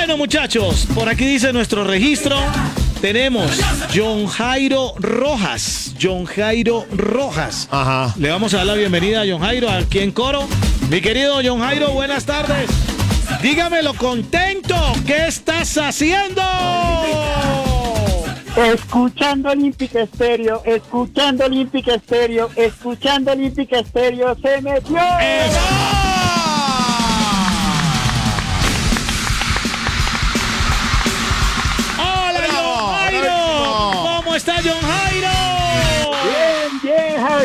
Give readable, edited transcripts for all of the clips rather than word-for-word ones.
Bueno, muchachos, por aquí dice nuestro registro. Tenemos John Jairo Rojas. John Jairo Rojas. Ajá. Le vamos a dar la bienvenida a John Jairo aquí en coro. Mi querido John Jairo, buenas tardes. Dígame lo contento que estás haciendo. Escuchando Olímpica Estéreo, escuchando Olímpica Estéreo, escuchando Olímpica Estéreo, se metió. ¡Eso! ¡Hola, John Jairo! ¿Cómo está John Jairo? Bien, Javi,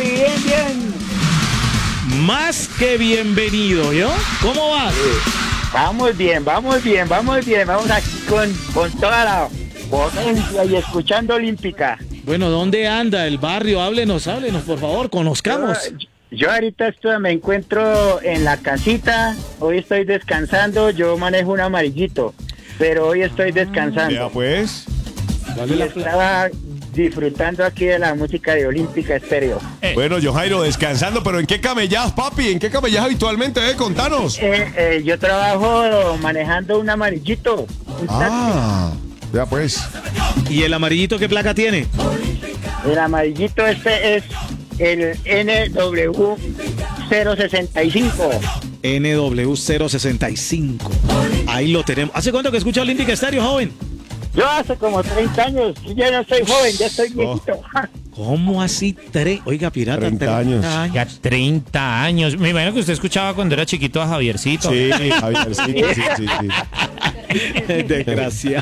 bien. Más que bienvenido, ¿yo? ¿Cómo vas? Vamos bien. Vamos aquí con toda la potencia y escuchando Olímpica. Bueno, ¿dónde anda el barrio? Háblenos, por favor, conozcamos. Yo ahorita me encuentro en la casita, hoy estoy descansando, yo manejo un amarillito, pero hoy estoy descansando. Ya pues. Y estaba disfrutando aquí de la música de Olímpica Estéreo. Bueno, John Jairo, descansando, pero ¿en qué camellas, papi? ¿En qué camellas habitualmente? Contanos. Yo trabajo manejando un amarillito. Un taxi. Ya pues. ¿Y el amarillito qué placa tiene? El amarillito este es el NW065. NW065. Ahí lo tenemos. ¿Hace cuánto que escucha Olímpica Estéreo, joven? Yo hace como 30 años, ya no soy joven, ya soy viejito. ¿Cómo así? Oiga, pirata, 30 años. Ya 30 años. Me imagino que usted escuchaba cuando era chiquito a Javiercito. Sí, Javiercito, sí. Desgracia.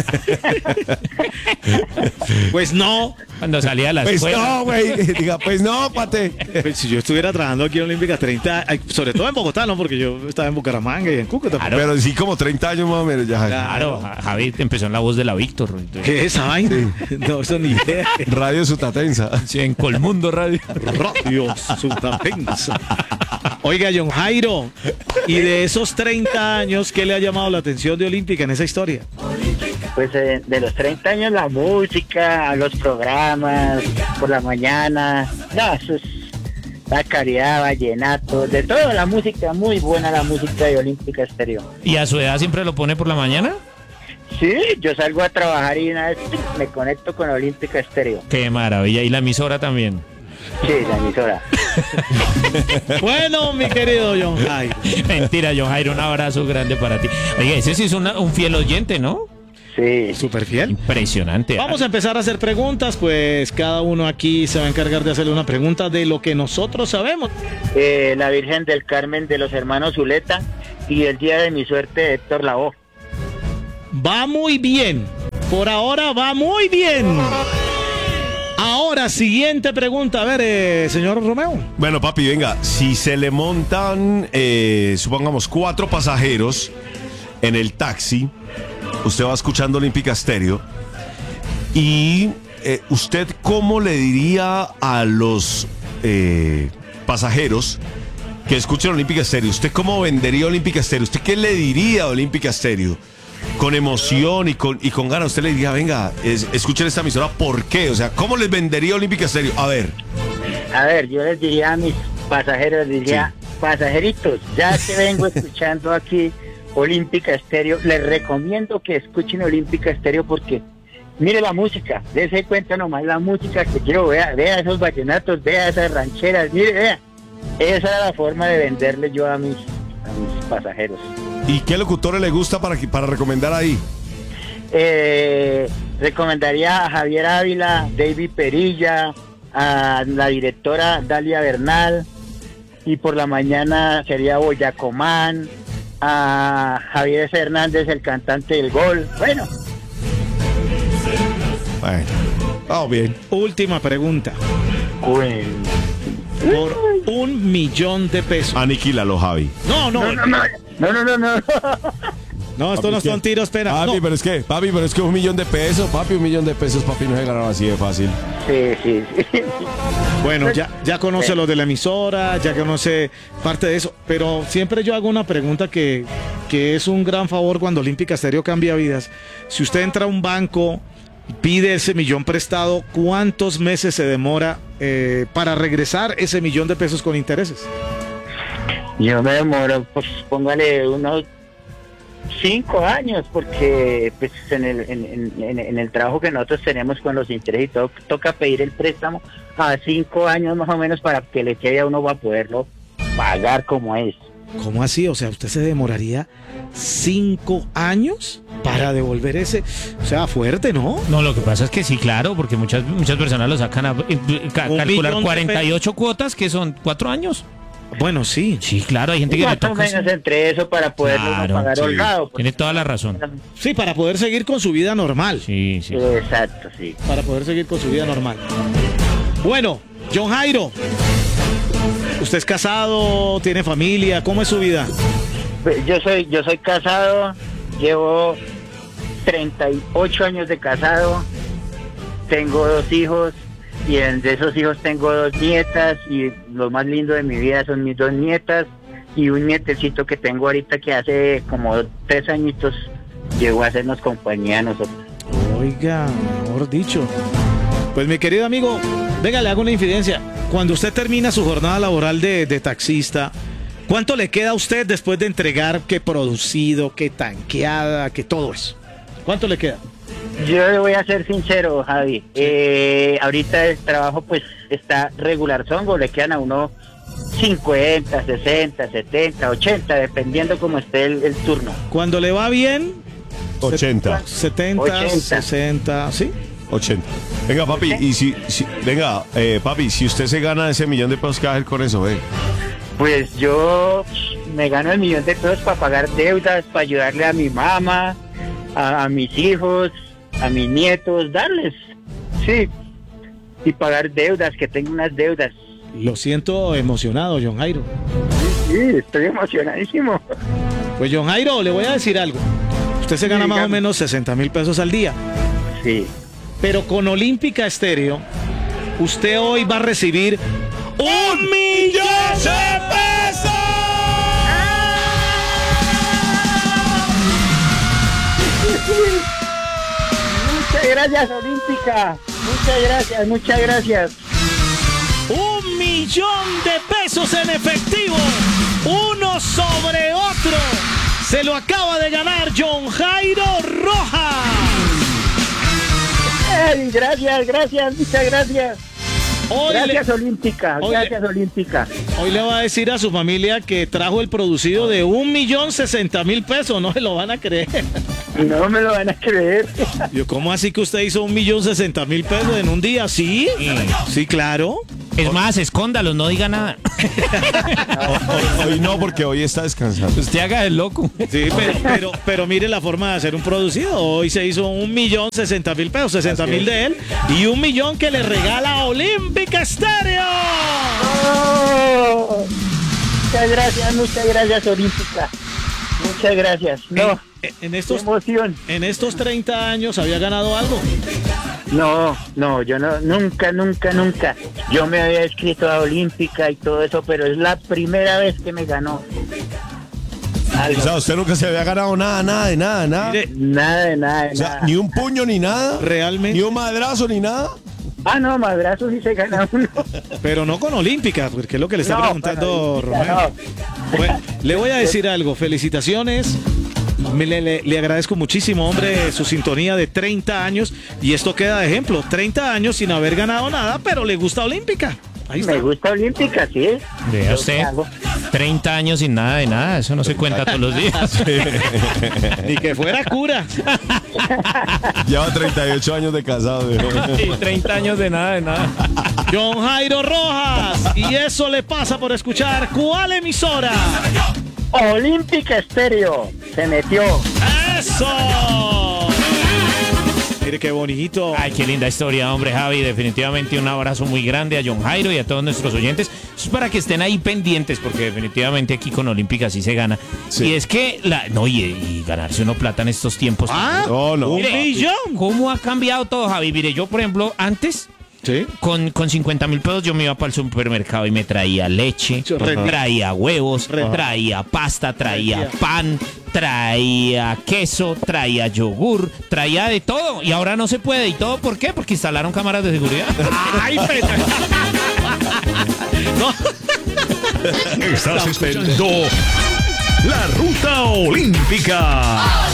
Pues no. Cuando salía a la Pues escuela. no, güey. Diga, pues no, pate. Pues si yo estuviera trabajando aquí en Olímpica 30, sobre todo en Bogotá, ¿no? Porque yo estaba en Bucaramanga y en Cúcuta. Claro. Pero sí, como 30 años más o menos ya. Claro, Javi empezó en la voz de la Víctor. ¿Qué es esa vaina? No, eso ni idea. Radio Sutatensa. Sí, en Colmundo Radio. Radio Sutatensa. Oiga, John Jairo, y de esos 30 años, ¿qué le ha llamado la atención de Olímpica en esa historia? Pues de los 30 años la música, los programas, por la mañana, no, eso es la caridad, vallenato, de toda la música, muy buena la música de Olímpica Estéreo. ¿Y a su edad siempre lo pone por la mañana? Sí, yo salgo a trabajar y una vez me conecto con Olímpica Estéreo. Qué maravilla. ¿Y la emisora también? Sí, la emisora. Bueno, mi querido John Jairo. Mentira, John Jairo, un abrazo grande para ti. Oye, ese sí es un fiel oyente, ¿no? Sí. Súper fiel. Impresionante. Vamos a empezar a hacer preguntas, pues cada uno aquí se va a encargar de hacerle una pregunta de lo que nosotros sabemos. La Virgen del Carmen de los hermanos Zuleta y el día de mi suerte de Héctor Lavoe. Va muy bien. Por ahora va muy bien. Ahora, siguiente pregunta. A ver, señor Romeo. Bueno, papi, venga. Si se le montan, supongamos, 4 pasajeros en el taxi, usted va escuchando Olímpica Estéreo, y ¿usted cómo le diría a los pasajeros que escuchan Olímpica Estéreo? ¿Usted cómo vendería Olímpica Estéreo? ¿Usted qué le diría a Olímpica Estéreo? Con emoción y con ganas, usted le diría, venga, escuchen esta emisora, ¿por qué? O sea, ¿cómo les vendería Olímpica Estéreo? A ver, yo les diría a mis pasajeros, pasajeritos, ya que vengo escuchando aquí Olímpica Estéreo, les recomiendo que escuchen Olímpica Estéreo porque mire la música, dése cuenta nomás la música que quiero, vea esos vallenatos, vea esas rancheras, mire, vea. Esa era la forma de venderle yo a mis pasajeros. ¿y qué locutores le gusta para recomendar ahí? Recomendaría a Javier Ávila, David Perilla, a la directora Dalia Bernal, y por la mañana sería Boyacomán, a Javier Hernández, el cantante del Gol. Bueno, vamos bien. Última pregunta. Por $1,000,000. Aniquílalo, Javi. No. No, esto no son tiros, espera. Papi, No. pero es que $1,000,000, papi, $1,000,000, papi, no se ganaba así de fácil. sí. Bueno, ya conoce lo de la emisora, ya conoce parte de eso, pero siempre yo hago una pregunta que es un gran favor cuando Olímpica Estéreo cambia vidas. Si usted entra a un banco, pide ese $1,000,000 prestado, ¿cuántos meses se demora para regresar ese $1,000,000 con intereses? Yo me demoro, pues póngale unos 5 años, porque pues en el trabajo que nosotros tenemos con los intereses y todo, toca pedir el préstamo a 5 años más o menos para que le quede a uno para poderlo pagar como es. ¿Cómo así? O sea, ¿usted se demoraría 5 años para devolver ese? O sea, fuerte, ¿no? No, lo que pasa es que sí, claro, porque muchas personas lo sacan a calcular millón de 48 cuotas, que son 4 años. Bueno, sí. Sí, claro, hay gente que le Más o toca. menos entre eso para poderlo uno Claro, pagar sí. holgado. Tiene toda la razón. Sí, para poder seguir con su vida normal. Sí, sí. Exacto, sí. Para poder seguir con su vida normal. Bueno, John Jairo, ¿usted es casado? ¿Tiene familia? ¿Cómo es su vida? Yo soy casado, llevo 38 años de casado, tengo 2 hijos y de esos hijos tengo 2 nietas y lo más lindo de mi vida son mis 2 nietas y un nietecito que tengo ahorita que hace como 3 añitos llegó a hacernos compañía a nosotros. Oiga, mejor dicho. Pues mi querido amigo, venga, le hago una infidencia. Cuando usted termina su jornada laboral de taxista, ¿cuánto le queda a usted después de entregar qué producido, qué tanqueada, qué todo eso? ¿Cuánto le queda? Yo le voy a ser sincero, Javi. Ahorita el trabajo pues está regular zongo, le quedan a uno 50, 60, 70, 80, dependiendo cómo esté el turno. Cuando le va bien, 80. 70, 80. 60, ¿sí? 80. Venga, papi, y papi, si usted se gana ese millón de pesos, ¿qué va a hacer con eso, ve? Pues yo me gano el millón de pesos para pagar deudas, para ayudarle a mi mamá, a mis hijos, a mis nietos, darles, sí, y pagar deudas, que tengo unas deudas. Lo siento emocionado, John Jairo. Sí, estoy emocionadísimo. Pues John Jairo, le voy a decir algo. Usted se gana Sí, más o dígame. menos 60,000 pesos al día. Sí. Pero con Olímpica Estéreo, usted hoy va a recibir ¡1 millón de pesos! Muchas gracias, Olímpica. Muchas gracias. 1 millón de pesos en efectivo, uno sobre otro. Se lo acaba de ganar John Jairo Rojas. Ay, gracias, muchas gracias. Hoy Gracias, Olímpica. hoy Gracias, Olímpica. Hoy le va a decir a su familia que trajo el producido de 1,060,000 pesos. No se lo van a creer. No me lo van a creer. Yo, ¿cómo así que usted hizo 1,060,000 pesos en un día? ¿Sí? Sí, claro. Es más, escóndalos, no diga nada. Hoy no, porque hoy está descansando. Usted haga el loco. Sí, pero mire la forma de hacer un producido. Hoy se hizo 1,060,000 pesos, 60,000 de él y 1 millón que le regala Olímpica Estéreo. Oh, muchas gracias, Olímpica. Muchas gracias. No, En qué estos, emoción. en estos 30 años había ganado algo. No, yo no, nunca. Yo me había inscrito a Olímpica y todo eso, pero es la primera vez que me ganó. O sea, usted nunca se había ganado nada de nada. Mire, Nada de nada. O sea, ni un puño ni nada. realmente, Ni un madrazo ni nada. Ah, no, madrazo sí se gana uno. pero no con Olímpica, porque es lo que le está No, preguntando con Olímpica, Romeo. Bueno, le voy a decir algo, felicitaciones. Le agradezco muchísimo, hombre, su sintonía de 30 años. Y esto queda de ejemplo: 30 años sin haber ganado nada, pero le gusta Olímpica. Ahí está. Me gusta Olímpica, sí. Vea Yo usted, qué hago. 30 años sin nada de nada, eso no se cuenta todos los días. Ni que fuera cura. Lleva 38 años de casado. Sí, 30 años de nada. John Jairo Rojas. Y eso le pasa por escuchar ¿cuál emisora? Olímpica Estéreo se metió. ¡Eso! Mire qué bonito. Ay, qué linda historia, hombre, Javi. Definitivamente un abrazo muy grande a John Jairo y a todos nuestros oyentes. Eso es para que estén ahí pendientes, porque definitivamente aquí con Olímpica sí se gana. Sí. Y es que, y ganarse uno plata en estos tiempos. Ah, No. un Mire, millón. ¿Cómo ha cambiado todo, Javi? Mire, yo, por ejemplo, antes... Sí. Con 50,000 pesos yo me iba para el supermercado y me traía leche, Rendía. traía huevos, Rendía. traía pasta, traía Rendía. pan, traía queso, traía yogur, traía de todo. Y ahora no se puede. ¿Y todo por qué? Porque instalaron cámaras de seguridad. ¡Ay, pero! No. Estás escuchando La Ruta Olímpica.